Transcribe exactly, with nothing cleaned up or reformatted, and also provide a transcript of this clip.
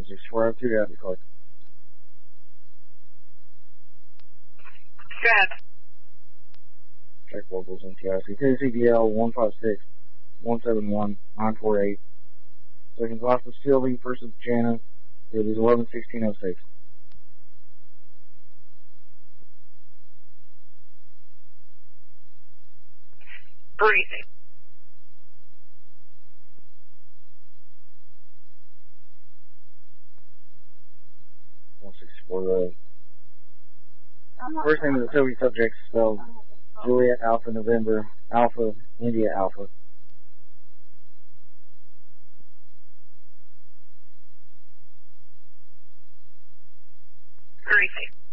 one six four, I have two to have your card. Go ahead. Check locals in T I C. Tennessee D L one five six one seven one nine four eight. Second class is Fielding, first is Jana. It is eleven sixteen oh six. Breezy. one sixty-four road. First name of the Soviet subject is spelled Juliet Alpha November Alpha India Alpha. Greasy.